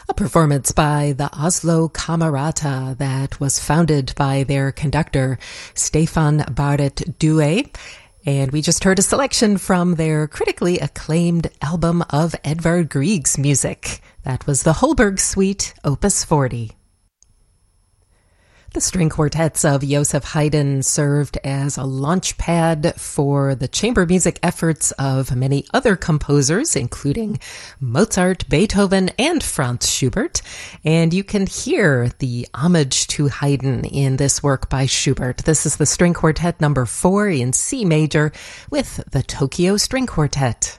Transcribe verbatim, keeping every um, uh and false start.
A performance by the Oslo Camerata that was founded by their conductor, Stefan Barrett Due. And we just heard a selection from their critically acclaimed album of Edvard Grieg's music. That was the Holberg Suite, Opus forty. The string quartets of Joseph Haydn served as a launch pad for the chamber music efforts of many other composers, including Mozart, Beethoven, and Franz Schubert. And you can hear the homage to Haydn in this work by Schubert. This is the string quartet number four in C major with the Tokyo String Quartet.